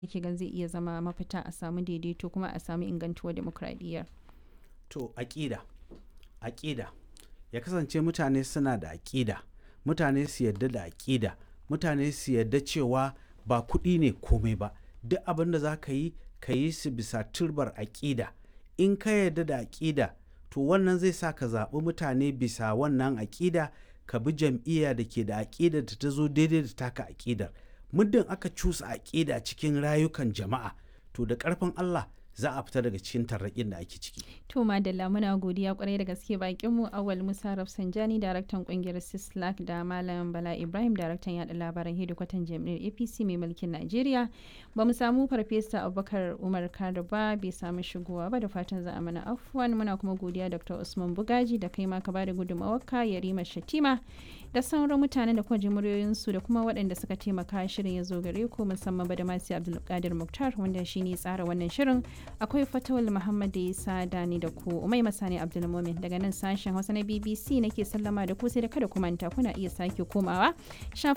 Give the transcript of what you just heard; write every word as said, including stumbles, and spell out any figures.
yake gan zai iya zama mafita a samu daidaito kuma a samu ingantuwar demokradiyyar? To aƙida, aƙida ya kasance mutane suna da aƙida, mutane su yarda da aƙida, mutane su yarda cewa ba kuɗi ne komai ba, duk abin da za ka yi ka yi su bisa turbar aƙida. In ka yarda da aƙida to wannan zai sa ka zaɓi mutane bisa wannan aƙida, ka bi jam'iyya da ke da aƙidar da ta zo daidai da taka aƙidar. Muddin aka cusa aƙida cikin rayukan jama'a to da ƙarfin Allah za a fita daga cikin tarraƙin da ake ciki. To madalla muna godiya kwarai da gaske bakin mu Awal Musa Rafsanjani daraktan kungiyar Sislak da Malam Bala Ibrahim daraktan yada labaran hedikwatan jami'ar A P C mai mulkin Najeriya. Ba mu samu Farfesa Abubakar Umar Kado ba bai samu shigowa ba da fatan za a mana afwan. Muna kuma godiya Doctor Usman Bugaji da kai ma ka bada gudunmawarka, Yarima Shatima da sauran mutanen da kuma ji muryoyinsu da kuma waɗanda suka taimaka shirin ya zo gare ku musamman Badamasi Abdulkadir Muktar wanda shine tsara wannan shirin. Akwai Fatawul Muhammad da Isa Dani da ku Umai Masani Abdulmumin daga nan sashen Hausa na B B C nake sallama da ku sai da kada ku manta kuna iya sake komawa